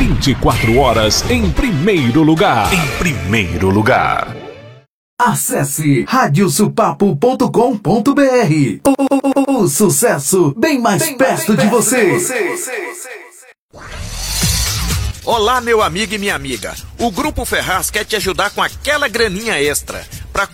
24 horas em primeiro lugar. Em primeiro lugar. Acesse radiosupapo.com.br. O sucesso bem mais perto de você. Olá, meu amigo e minha amiga. O Grupo Ferraz quer te ajudar com aquela graninha extra.